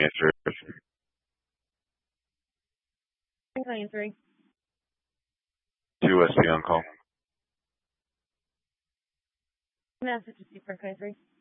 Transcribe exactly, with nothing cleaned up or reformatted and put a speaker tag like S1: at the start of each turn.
S1: Answer.
S2: nine three.
S1: two S P on call.
S2: Massachusetts, Frank nine three.